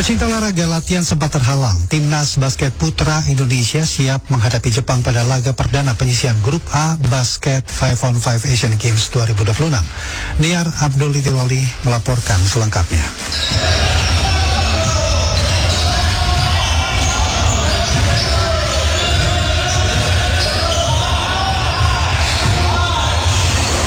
Pecinta olahraga, latihan sempat terhalang. Timnas basket putra Indonesia siap menghadapi Jepang pada laga perdana penyisihan Grup A Basket 5on5 Asian Games 2026. Niar Abdul Litiloli melaporkan selengkapnya.